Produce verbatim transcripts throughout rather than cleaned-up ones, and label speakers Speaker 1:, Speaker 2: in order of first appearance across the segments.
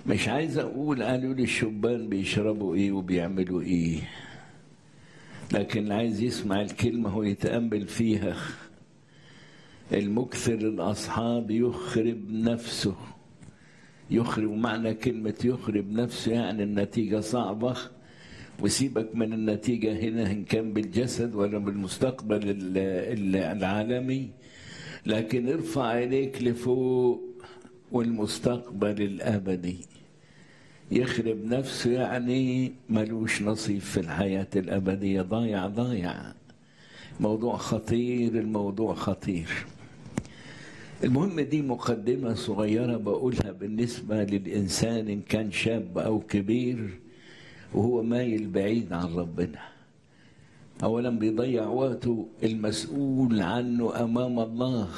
Speaker 1: مش عايز اقول قالوا لي الشبان بيشربوا ايه وبيعملوا ايه، لكن اللي عايز يسمع الكلمة هو يتأمل فيها. المكثر الأصحاب يخرب نفسه. يخرب، معنى كلمة يخرب نفسه يعني النتيجة صعبة، وسيبك من النتيجة هنا إن كان بالجسد ولا بالمستقبل العالمي، لكن ارفع عينيك لفوق والمستقبل الأبدي. يخرب نفسه يعني ملوش نصيب في الحياة الأبدية، ضايع ضايع. موضوع خطير، الموضوع خطير. المهم دي مقدمة صغيرة بقولها بالنسبة للإنسان إن كان شاب أو كبير وهو مايل بعيد عن ربنا. أولا بيضيع وقته المسؤول عنه أمام الله،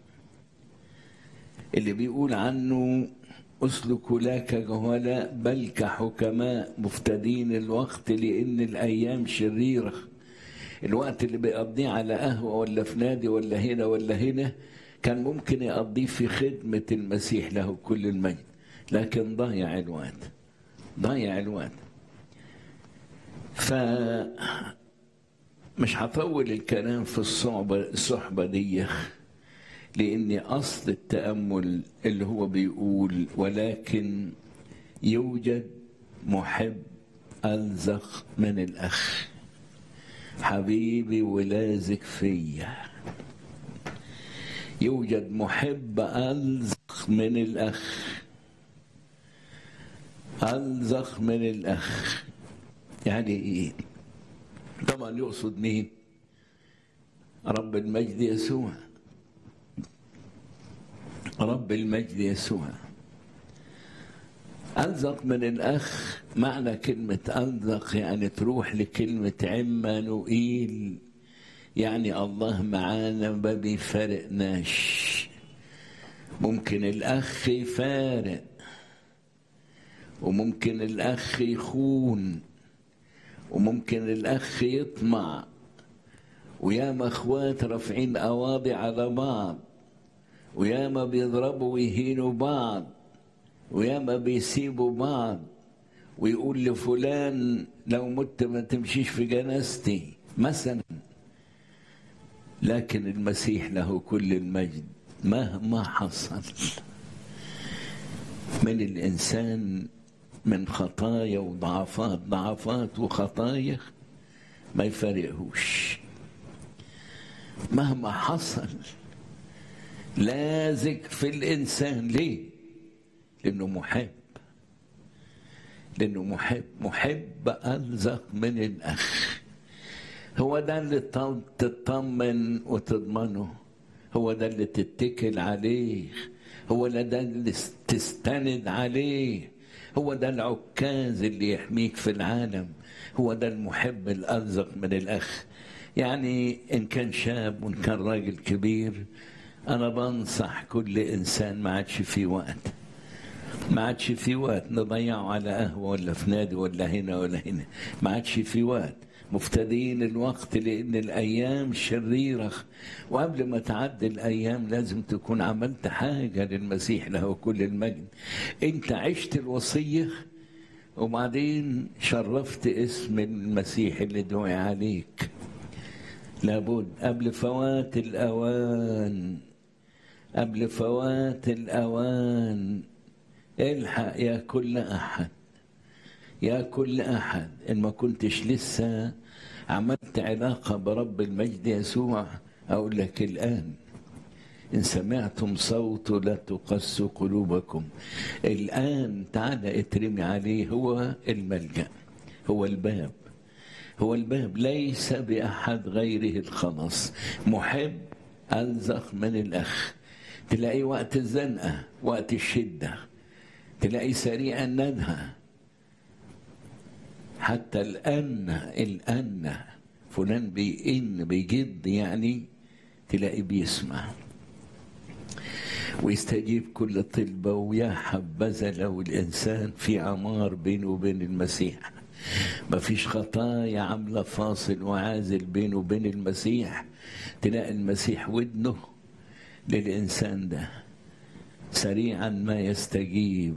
Speaker 1: اللي بيقول عنه أسلكوا لا كجهلاء بل كحكماء مفتدين الوقت لأن الأيام شريرة. الوقت اللي بيقضيه على قهوة ولا في نادي ولا هنا ولا هنا كان ممكن يقضيه في خدمة المسيح له كل المجد، لكن ضيع الوقت ضيع الوقت. فمش هطول الكلام في الصحبة الصحبة دي، لأن أصل التأمل اللي هو بيقول ولكن يوجد محب ألزق من الأخ. حبيبي ولازق فيا. يوجد محب ألزق من الأخ. ألزق من الأخ يعني إيه؟ طبعا يقصد مين؟ رب المجد يسوع. رب المجد يسوع. ألزق من الأخ، معنى كلمة ألزق يعني تروح لكلمة عمانوئيل، يعني الله معانا ما بيفارقناش. ممكن الأخ يفارق، وممكن الأخ يخون، وممكن الأخ يطمع، وياما أخوات رافعين أواضي على بعض، وياما بيضربوا ويهينوا بعض، وياما بيسيبوا بعض، ويقول لفلان لو مت ما تمشيش في جنازتي مثلا. لكن المسيح له كل المجد مهما حصل من الإنسان من خطايا وضعفات ضعفات وخطايا ما يفارقهوش مهما حصل. لازق في الإنسان. ليه؟ لأنه محب. لأنه محب. محب ألزق من الأخ. هو ده اللي تطمن وتضمنه، هو ده اللي تتكل عليه، هو ده اللي تستند عليه، هو ده العكاز اللي يحميك في العالم، هو ده المحب الألزق من الأخ. يعني إن كان شاب وإن كان راجل كبير، أنا بنصح كل إنسان ما عادش في وقت ما عادش في وقت نضيعه على قهوة ولا في نادي ولا هنا ولا هنا. ما عادش في وقت. مفتدين الوقت لأن الأيام شريرة، وقبل ما تعدي الأيام لازم تكون عملت حاجة للمسيح له كل المجد. أنت عشت الوصية وبعدين شرفت اسم المسيح اللي دعي عليك. لابد قبل فوات الأوان، قبل فوات الأوان الحق يا كل أحد، يا كل أحد. إن ما كنتش لسه عملت علاقة برب المجد يسوع، أقول لك الآن إن سمعتم صوته لا تقسوا قلوبكم. الآن تعال اترمي عليه. هو الملجأ، هو الباب، هو الباب. ليس بأحد غيره الخلاص. محب ألزق من الأخ. تلاقي وقت الزنقة، وقت الشدة، تلاقي سريع الندهة، حتى الأن الأن فلان بيئن بيجد، يعني تلاقي بيسمع ويستجيب كل طلبة. ويا حبذا لو الإنسان في عمار بينه وبين المسيح، ما فيش خطايا عاملة فاصل وعازل بينه وبين المسيح. تلاقي المسيح ودنه للإنسان ده سريعا ما يستجيب.